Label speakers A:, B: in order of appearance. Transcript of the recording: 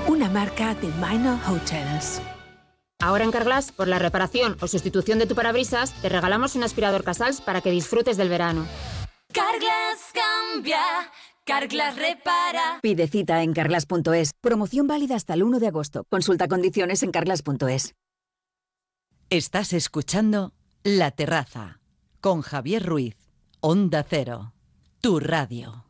A: una marca de Minor Hotels.
B: Ahora en Carglass, por la reparación o sustitución de tu parabrisas, te regalamos un aspirador Casals para que disfrutes del verano.
C: Carglass cambia, Carglass repara.
D: Pide cita en carglass.es. Promoción válida hasta el 1 de agosto. Consulta condiciones en carglass.es.
E: Estás escuchando La Terraza con Javier Ruiz. Onda Cero, tu radio.